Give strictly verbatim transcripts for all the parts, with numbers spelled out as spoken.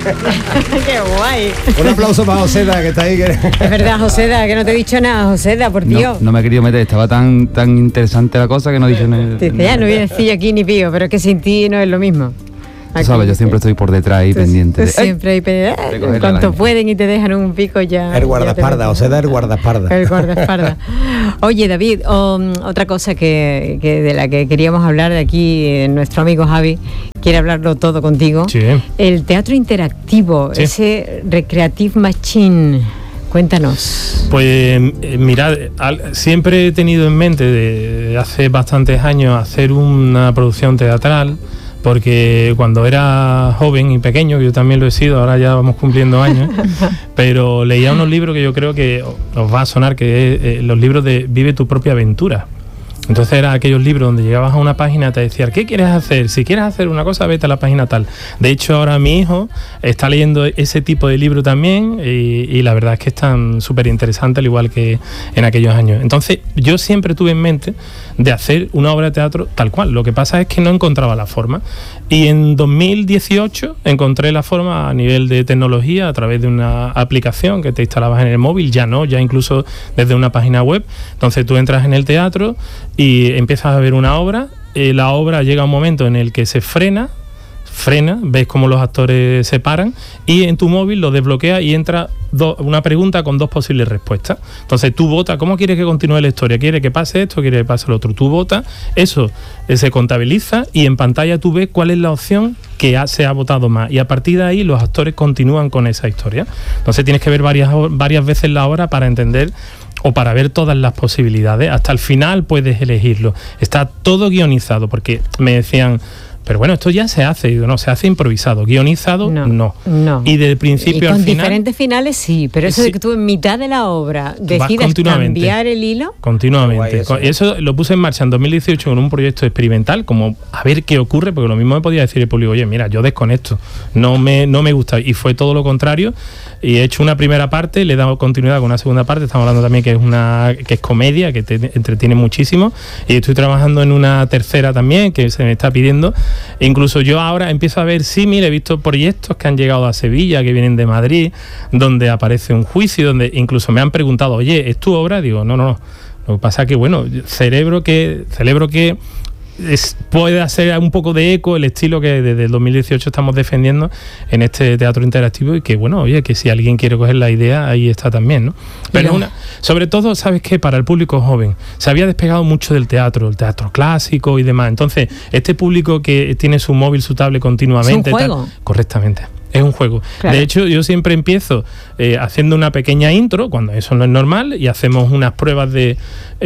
Qué guay. Un aplauso para Joseda, que está ahí. Que... Es verdad, Joseda, que no te he dicho nada, Joseda, por Dios. No, no me he querido meter, estaba tan tan interesante la cosa que no he dicho nada. Dice, ya no voy a decir aquí ni pío, pero es que sin ti no es lo mismo. Tú sabes, yo siempre estoy por detrás ahí tú, pendiente. Tú siempre ahí pendiente. En cuanto pueden y te dejan un pico ya. El guardaespaldas, o sea, el guardaespaldas. El guardaespaldas. Oye, David, um, otra cosa que, que de la que queríamos hablar de aquí, eh, nuestro amigo Javi quiere hablarlo todo contigo. Sí. El teatro interactivo, sí. Ese Recreative Machine. Cuéntanos. Pues eh, mirad, al, siempre he tenido en mente de hace bastantes años hacer una producción teatral. Porque cuando era joven y pequeño, yo también lo he sido, ahora ya vamos cumpliendo años, pero leía unos libros que yo creo que os va a sonar, que es eh, los libros de Vive tu propia aventura. Entonces eran aquellos libros donde llegabas a una página, te decían, ¿qué quieres hacer? Si quieres hacer una cosa, vete a la página tal. De hecho, ahora mi hijo está leyendo ese tipo de libro también y, y la verdad es que están súper interesantes, al igual que en aquellos años. Entonces, yo siempre tuve en mente de hacer una obra de teatro tal cual. Lo que pasa es que no encontraba la forma. Y en dos mil dieciocho encontré la forma a nivel de tecnología a través de una aplicación que te instalabas en el móvil, ya no, ya incluso desde una página web. Entonces tú entras en el teatro y empiezas a ver una obra, eh, la obra llega a un momento en el que se frena, frena, ves cómo los actores se paran y en tu móvil lo desbloquea y entra do, una pregunta con dos posibles respuestas. Entonces tú votas, ¿cómo quieres que continúe la historia? ¿Quieres que pase esto? ¿Quieres que pase lo otro? Tú votas, eso eh, se contabiliza y en pantalla tú ves cuál es la opción que ha, se ha votado más y a partir de ahí los actores continúan con esa historia. Entonces tienes que ver varias, varias veces la obra para entender o para ver todas las posibilidades. Hasta el final puedes elegirlo. Está todo guionizado, porque me decían, pero bueno, esto ya se hace. Digo, no, se hace improvisado. Guionizado, no. no. no. Y del principio y al con final... diferentes finales, sí, pero eso sí. de que tú en mitad de la obra decidas cambiar el hilo... Continuamente. Eso, y eso lo puse en marcha en dos mil dieciocho con un proyecto experimental, como a ver qué ocurre, porque lo mismo me podía decir el público, oye, mira, yo desconecto, no me, no me gusta. Y fue todo lo contrario. Y he hecho una primera parte, le he dado continuidad con una segunda parte. Estamos hablando también que es una que es comedia, que te entretiene muchísimo. Y estoy trabajando en una tercera también, que se me está pidiendo. E incluso yo ahora empiezo a ver símil, he visto proyectos que han llegado a Sevilla, que vienen de Madrid, donde aparece un juicio, donde incluso me han preguntado, oye, ¿es tu obra? Digo, no, no, no. Lo que pasa es que, bueno, celebro que... celebro que Es, puede hacer un poco de eco el estilo que desde el dos mil dieciocho estamos defendiendo en este teatro interactivo y que bueno, oye, que si alguien quiere coger la idea, ahí está también, ¿no? Pero no. Una, sobre todo, ¿sabes qué? Para el público joven se había despegado mucho del teatro, el teatro clásico y demás. Entonces, este público que tiene su móvil, su tablet continuamente... ¿Es un juego? Tal, correctamente. Es un juego. Claro. De hecho, yo siempre empiezo eh, haciendo una pequeña intro, cuando eso no es normal, y hacemos unas pruebas de,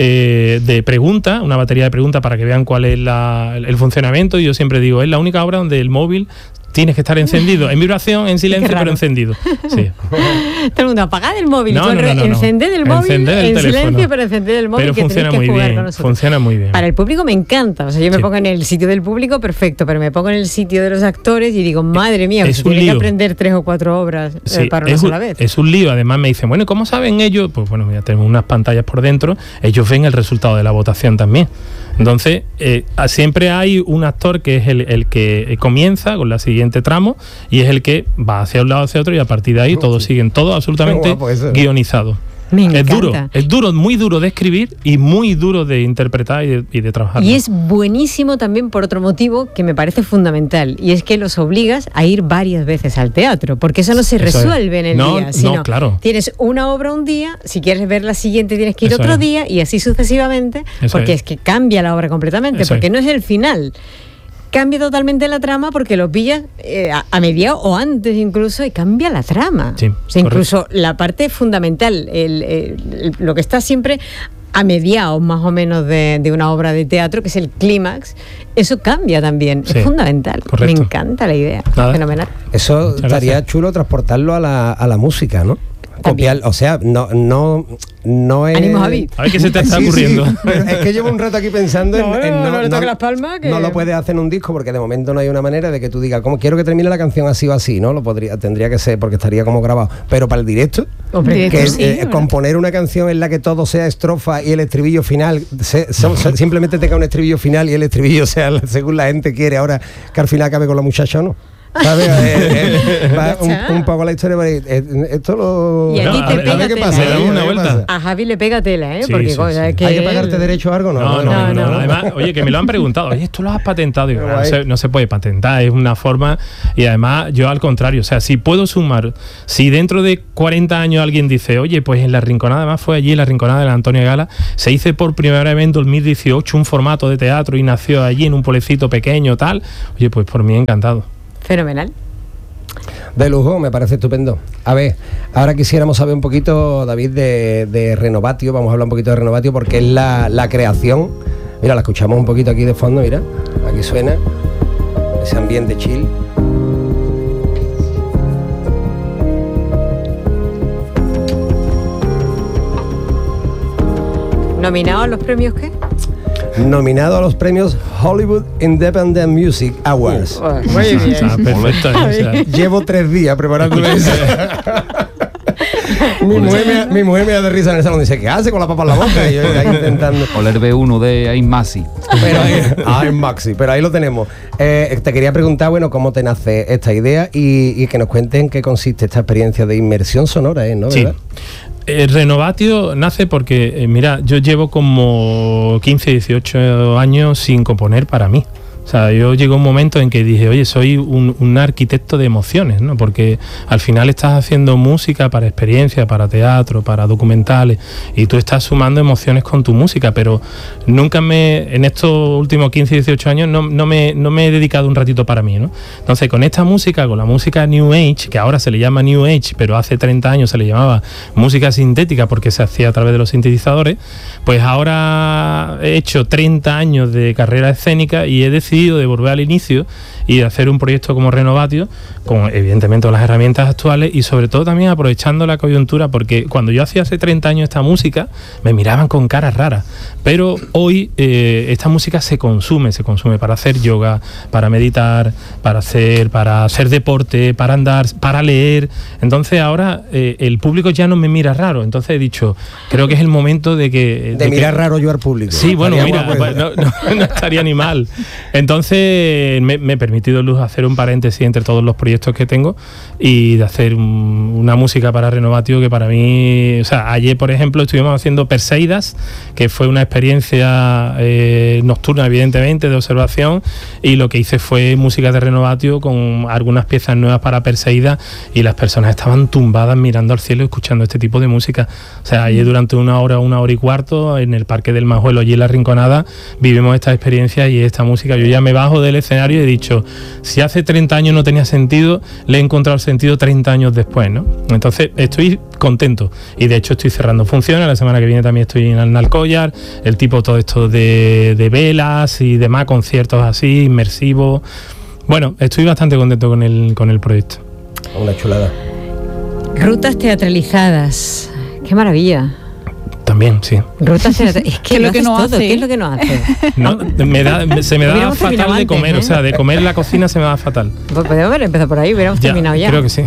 eh, de preguntas, una batería de preguntas para que vean cuál es la, el funcionamiento. Y yo siempre digo, es la única obra donde el móvil tienes que estar encendido, en vibración, en silencio, pero encendido. Sí. Todo el mundo, apagad el móvil, no, no, no, no, encended el móvil, encender el en teléfono. silencio, pero encended el móvil, pero que funciona tenéis que muy jugar bien, con nosotros. Funciona muy bien. Para el público me encanta, o sea, yo me sí. pongo en el sitio del público, perfecto, pero me pongo en el sitio de los actores y digo, madre mía, es que tiene que aprender tres o cuatro obras sí, eh, para una es sola un, vez. Es un lío, además me dicen, bueno, ¿y cómo saben ellos? Pues bueno, mira, tenemos unas pantallas por dentro, ellos ven el resultado de la votación también. Entonces, eh, siempre hay un actor que es el, el que comienza con la siguiente tramo y es el que va hacia un lado, hacia otro y a partir de ahí todos siguen, todo absolutamente guionizado. Me encanta. Es duro, es duro, muy duro de escribir y muy duro de interpretar y de, y de trabajar. Y es buenísimo también por otro motivo que me parece fundamental, y es que los obligas a ir varias veces al teatro, porque eso no se eso resuelve es. en el no, día, sino no, claro. tienes una obra un día, si quieres ver la siguiente tienes que ir eso otro es. día y así sucesivamente, eso porque es. es que cambia la obra completamente, eso porque es. no es el final. Cambia totalmente la trama porque lo pillas eh, a, a mediados o antes incluso y cambia la trama. Sí, o sea, incluso la parte fundamental, el, el, el, lo que está siempre a mediados más o menos de, de una obra de teatro, que es el clímax, eso cambia también, sí, es fundamental. Correcto. Me encanta la idea. Nada. Fenomenal. Eso Muchas estaría gracias. chulo transportarlo a la, a la música, ¿no? Copiar, o sea, no, no, no es... Ánimo, Javi. A ver qué se te está sí, ocurriendo. Sí, es que llevo un rato aquí pensando no, en... en no, no, no le toques las palmas. Que... No lo puedes hacer en un disco porque de momento no hay una manera de que tú digas, como quiero que termine la canción así o así, ¿no? Lo podría, tendría que ser porque estaría como grabado. Pero para el directo, Hombre, que sí, eh, componer una canción en la que todo sea estrofa y el estribillo final, se, so, so, simplemente tenga un estribillo final y el estribillo sea según la gente quiere, ahora que al final acabe con la muchacha o no. ¿Sabes? eh, eh, va un, un poco la historia, eh, esto lo... Y a ti No, te a ver, pega a ver tela, qué pasa, ¿eh? damos una vuelta. A Javi le pega tela, ¿eh? Sí, Porque sí, cosa, sí. es que ¿Hay que él- pagarte derecho a algo? No, No, no, no, no, no. Además, oye, que me lo han preguntado, oye, esto lo has patentado. Digo, Qué no, guay. se, no se puede patentar, es una forma. Y además, yo al contrario, o sea, si puedo sumar, si dentro de cuarenta años alguien dice, oye, pues en la Rinconada, además fue allí, en la Rinconada de la Antonio Gala, se hizo por primera vez en dos mil dieciocho un formato de teatro y nació allí en un pueblecito pequeño, tal. Oye, pues por mí encantado. Fenomenal. De lujo, me parece estupendo. A ver, ahora quisiéramos saber un poquito, David, de, de Renovatio. Vamos a hablar un poquito de Renovatio porque es la, la creación. Mira, la escuchamos un poquito aquí de fondo, mira. Aquí suena ese ambiente chill. ¿Nominado a los premios qué? Nominado a los premios Hollywood Independent Music Awards. Oh, muy bien. O sea, perfecto. O sea, Llevo tres días preparándome eso. mi, mujer me, mi mujer me da de risa en el salón. Dice, ¿qué hace con la papa en la boca? Y yo ahí intentando. Oler B uno de Aim Masi. Pero ahí, ah, en Maxi, pero ahí lo tenemos. Eh, te quería preguntar, bueno, cómo te nace esta idea y, y que nos cuentes en qué consiste esta experiencia de inmersión sonora, ¿eh? ¿No? sí. ¿Verdad? El Renovatio nace porque, eh, mira, yo llevo como quince, dieciocho años sin componer para mí. O sea, yo llegó un momento en que dije, oye, soy un, un arquitecto de emociones, ¿no? Porque al final estás haciendo música para experiencia, para teatro, para documentales, y tú estás sumando emociones con tu música, pero nunca me, en estos últimos quince, dieciocho años, no, no, me, no me he dedicado un ratito para mí, ¿no? Entonces, con esta música, con la música New Age, que ahora se le llama New Age, pero hace treinta años se le llamaba música sintética porque se hacía a través de los sintetizadores, pues ahora he hecho treinta años de carrera escénica y he decidido de volver al inicio y de hacer un proyecto como Renovatio con evidentemente las herramientas actuales y sobre todo también aprovechando la coyuntura, porque cuando yo hacía hace treinta años esta música me miraban con caras raras, pero hoy eh, esta música se consume, se consume para hacer yoga, para meditar, para hacer, para hacer deporte, para andar, para leer. Entonces ahora eh, el público ya no me mira raro, entonces he dicho, creo que es el momento de que... De, de mirar que, raro yo al público. Sí, bueno, mira, no, no, no estaría ni mal. Entonces me, me he permitido, Luz, hacer un paréntesis entre todos los proyectos que tengo y de hacer un, una música para Renovatio que para mí, o sea, ayer por ejemplo estuvimos haciendo Perseidas, que fue una experiencia eh, nocturna evidentemente de observación, y lo que hice fue música de Renovatio con algunas piezas nuevas para Perseidas y las personas estaban tumbadas mirando al cielo escuchando este tipo de música. O sea, ayer durante una hora, una hora y cuarto en el Parque del Majuelo, allí en la Rinconada, vivimos esta experiencia y esta música. Yo ya me bajo del escenario y he dicho, si hace treinta años no tenía sentido, le he encontrado el sentido treinta años después, ¿no? Entonces estoy contento y de hecho estoy cerrando funciones. La semana que viene también estoy en Alnalcollar, el tipo todo esto de, de velas y demás, conciertos así, inmersivos. Bueno, estoy bastante contento con el, con el proyecto. Una chulada. Rutas teatralizadas, qué maravilla. También, sí. Rutas teatralizadas. Es que ¿Qué lo lo que haces no todo. hace? ¿Qué es lo que no hace? No, me da, se me da Hubiéramos fatal terminado de comer, antes, ¿eh? o sea, de comer en la cocina se me da fatal. Pues podemos haber empezado por ahí, hubiéramos Ya, terminado ya. creo que sí.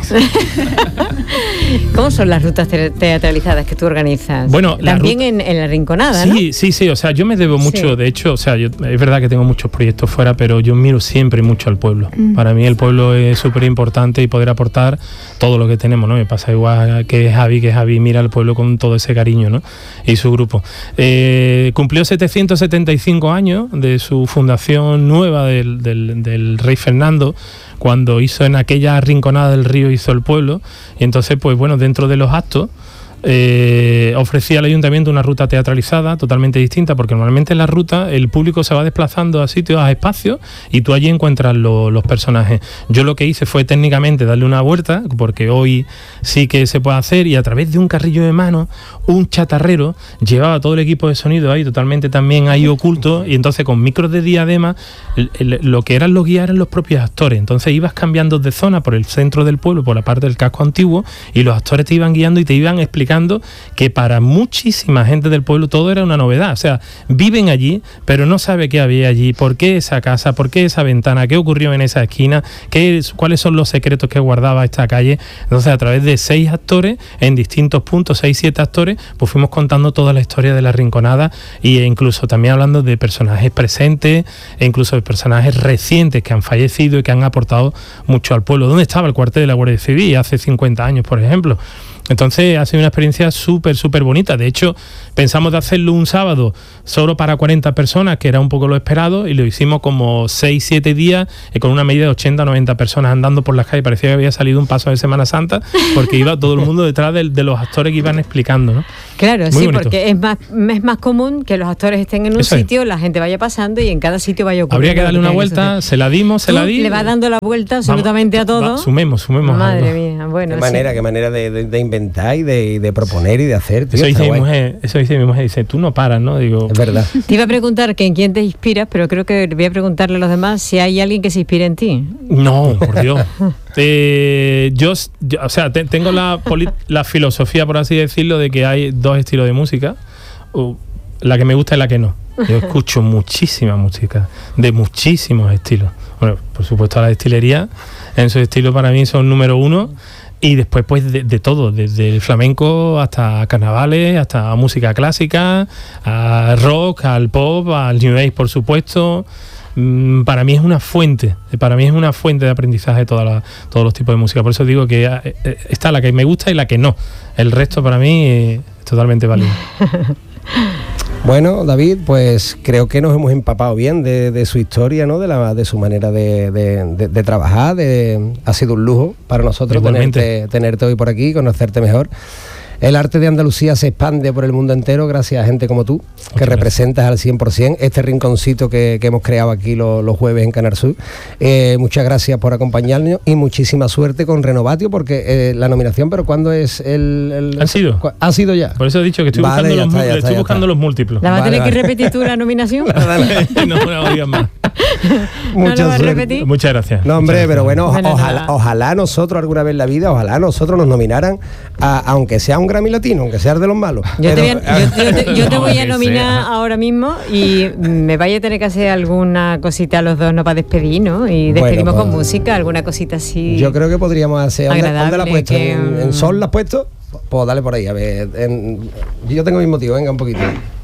¿Cómo son las rutas te- teatralizadas que tú organizas? Bueno, la también ruta- en, en la Rinconada, ¿no? Sí, sí, sí, o sea, yo me debo mucho, Sí. de hecho, o sea, yo, es verdad que tengo muchos proyectos fuera, pero yo miro siempre mucho al pueblo. Mm. Para mí el pueblo es súper importante y poder aportar todo lo que tenemos, ¿no? Me pasa igual que Javi, que Javi mira al pueblo con todo ese cariño, ¿no? Y su grupo. Eh, cumplió setecientos setenta y cinco años de su fundación nueva del, del, del Rey Fernando, cuando hizo en aquella rinconada del río, hizo el pueblo, y entonces, pues bueno, dentro de los actos, Eh, ofrecía al ayuntamiento una ruta teatralizada totalmente distinta, porque normalmente en la ruta el público se va desplazando a sitios, a espacios, y tú allí encuentras lo, los personajes. Yo lo que hice fue técnicamente darle una vuelta, porque hoy sí que se puede hacer, y a través de un carrillo de mano, un chatarrero llevaba todo el equipo de sonido ahí totalmente también ahí oculto, y entonces con micros de diadema el, el, lo que eran los guías eran los propios actores. Entonces ibas cambiando de zona por el centro del pueblo, por la parte del casco antiguo, y los actores te iban guiando y te iban explicando explicando que para muchísima gente del pueblo todo era una novedad. O sea, viven allí, pero no sabe qué había allí, por qué esa casa, por qué esa ventana, qué ocurrió en esa esquina, qué, cuáles son los secretos que guardaba esta calle. Entonces, a través de seis actores, en distintos puntos, seis, siete actores, pues fuimos contando toda la historia de La Rinconada, e incluso también hablando de personajes presentes, e incluso de personajes recientes que han fallecido y que han aportado mucho al pueblo. ¿Dónde estaba el cuartel de la Guardia Civil hace cincuenta años, por ejemplo? Entonces ha sido una experiencia súper, súper bonita. De hecho, pensamos de hacerlo un sábado solo para cuarenta personas, que era un poco lo esperado, y lo hicimos como seis, siete días eh, con una media de ochenta, noventa personas andando por las calles. Parecía que había salido un paso de Semana Santa, porque iba todo el mundo detrás de, de los actores que iban explicando, ¿no? Claro, Muy sí, bonito. Porque es más, es más común que los actores estén en un Eso sitio, es. la gente vaya pasando y en cada sitio vaya ocurriendo. Habría que darle lo una tenga que vuelta, suceder. se la dimos, se Tú la di. le vas dando la vuelta absolutamente Vamos, a todo. va, sumemos, sumemos. Madre algo. mía, bueno. Qué sí. manera, qué manera de, de, de inventar y de, de proponer y de hacer, tío. Eso Está dice mi guay. mujer, eso dice mi mujer, dice, tú no paras, ¿no? Digo, Es verdad. Te iba a preguntar que en quién te inspiras, pero creo que voy a preguntarle a los demás si hay alguien que se inspire en ti. no, por Dios. Eh, yo, yo, o sea, te, tengo la, poli- la filosofía, por así decirlo, de que hay dos estilos de música. Uh, la que me gusta y la que no. Yo escucho muchísima música, de muchísimos estilos. Bueno, por supuesto, la destilería, en sus estilos para mí son número uno. Y después, pues, de, de todo, desde el flamenco hasta carnavales, hasta música clásica, al rock, al pop, al new age, por supuesto. Mm, para mí es una fuente, para mí es una fuente de aprendizaje toda la, todos los tipos de música. Por eso digo que eh, está la que me gusta y la que no. El resto para mí eh, es totalmente válido. Bueno, David, pues creo que nos hemos empapado bien de, de su historia, ¿no? De la de su manera de, de, de, de trabajar. De, ha sido un lujo para nosotros tenerte, tenerte hoy por aquí, conocerte mejor. El arte de Andalucía se expande por el mundo entero gracias a gente como tú, que Muchas representas al cien por ciento este rinconcito que, que hemos creado aquí los, los jueves en Canal Sur. Eh, muchas gracias por acompañarnos y muchísima suerte con Renovatio, porque eh, la nominación, pero ¿cuándo es el...? el ¿Han sido? ¿Ha sido ya? Por eso he dicho que estoy Vale, buscando, ya los, está, ya mu- está, estoy ya buscando está. los múltiplos. ¿La vas Vale, a tener vale. que repetir tú la nominación? no, no me digas más. ¿No Mucha lo vas a suerte. repetir? Muchas gracias. No, hombre, Muchas pero gracias. bueno, Bueno, ojalá, nada. ojalá nosotros alguna vez en la vida, ojalá nosotros nos nominaran, a, aunque sea un Grammy Latino, aunque sea el de los malos. Yo te, voy Pero, a, yo, yo te, yo te No, voy a que nominar sea. ahora mismo y me vaya a tener que hacer alguna cosita a los dos, ¿no? Para despedir, ¿no? Y Bueno, despedimos pues, con música, alguna cosita así. yo creo que podríamos hacer. ¿Dónde, Agradable, dónde la has puesto? que, ¿En, en mm, sol la has puesto? Pues dale por ahí, a ver. en- yo tengo el mismo motivo, venga un poquito.